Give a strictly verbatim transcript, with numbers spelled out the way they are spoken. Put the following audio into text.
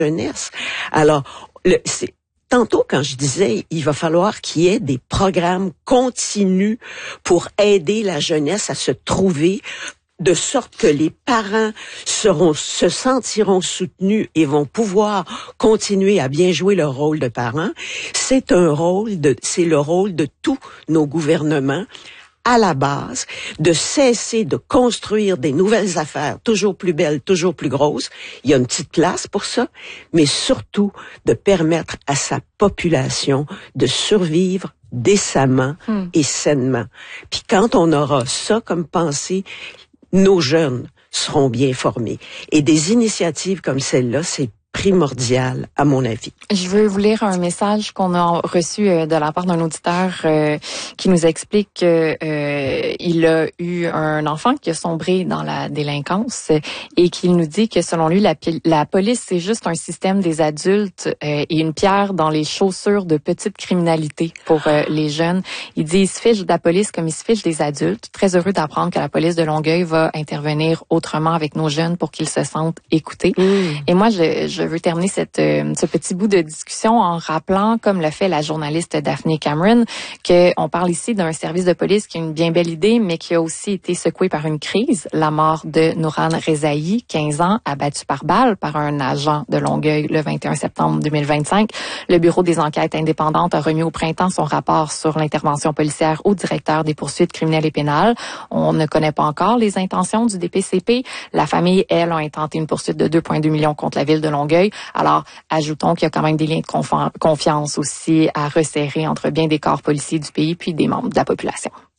jeunesse. Alors, le, c'est, tantôt, quand je disais, il va falloir qu'il y ait des programmes continus pour aider la jeunesse à se trouver, de sorte que les parents seront, se sentiront soutenus et vont pouvoir continuer à bien jouer leur rôle de parents. C'est un rôle de, c'est le rôle de tous nos gouvernements, à la base, de cesser de construire des nouvelles affaires toujours plus belles, toujours plus grosses. Il y a une petite place pour ça, mais surtout de permettre à sa population de survivre décemment hmm. et sainement. Puis quand on aura ça comme pensée, nos jeunes seront bien formés. Et des initiatives comme celle-là, c'est primordial, à mon avis. Je veux vous lire un message qu'on a reçu de la part d'un auditeur euh, qui nous explique qu'il euh, a eu un enfant qui a sombré dans la délinquance et qu'il nous dit que selon lui, la, la police, c'est juste un système des adultes euh, et une pierre dans les chaussures de petite criminalité pour euh, les jeunes. Il dit, il se fiche de la police comme il se fiche des adultes. Très heureux d'apprendre que la police de Longueuil va intervenir autrement avec nos jeunes pour qu'ils se sentent écoutés. Mmh. Et moi, je, je Je veux terminer cette, euh, ce petit bout de discussion en rappelant, comme le fait la journaliste Daphne Cameron, qu'on parle ici d'un service de police qui a une bien belle idée, mais qui a aussi été secoué par une crise. La mort de Nouran Rezaï, quinze ans, abattu par balle par un agent de Longueuil le vingt et un septembre deux mille vingt-cinq. Le Bureau des enquêtes indépendantes a remis au printemps son rapport sur l'intervention policière au directeur des poursuites criminelles et pénales. On ne connaît pas encore les intentions du D P C P. La famille, elle, a intenté une poursuite de deux virgule deux millions contre la ville de Longueuil. Alors, ajoutons qu'il y a quand même des liens de confi- confiance aussi à resserrer entre bien des corps policiers du pays puis des membres de la population.